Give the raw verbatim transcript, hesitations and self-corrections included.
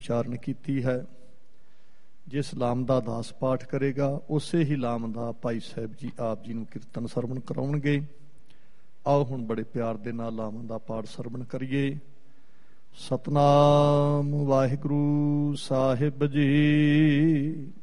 ਉਚਾਰਨ ਕੀਤੀ ਹੈ। ਜਿਸ ਲਾਮ ਦਾ ਦਾਸ ਪਾਠ ਕਰੇਗਾ ਉਸੇ ਹੀ ਲਾਮ ਦਾ ਭਾਈ ਸਾਹਿਬ ਜੀ ਆਪ ਜੀ ਨੂੰ ਕੀਰਤਨ ਸਰਵਣ ਕਰਾਉਣਗੇ। ਆਓ ਹੁਣ ਬੜੇ ਪਿਆਰ ਦੇ ਨਾਲ ਲਾਵਾਂ ਦਾ ਪਾਠ ਸਰਵਣ ਕਰੀਏ। ਸਤਨਾਮ ਵਾਹਿਗੁਰੂ ਸਾਹਿਬ ਜੀ।